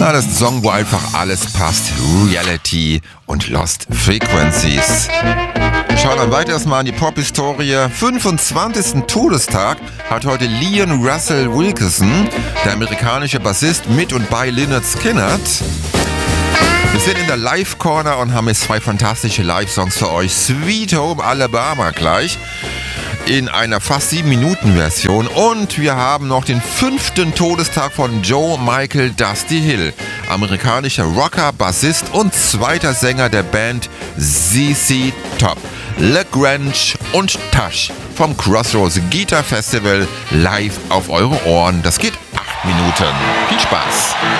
Na, das ist ein Song, wo einfach alles passt. Reality und Lost Frequencies. Schauen dann weiteres mal an die Pop-Historie. 25. Todestag hat heute Leon Russell Wilkerson, der amerikanische Bassist mit und bei Lynyrd Skynyrd. Wir sind in der Live-Corner und haben jetzt 2 fantastische Live-Songs für euch. Sweet Home Alabama gleich in einer fast 7-Minuten-Version. Und wir haben noch den 5. Todestag von Joe Michael Dusty Hill, amerikanischer Rocker, Bassist und zweiter Sänger der Band ZZ Top. LaGrange und Tash vom Crossroads Guitar Festival live auf eure Ohren. Das geht 8 Minuten. Viel Spaß!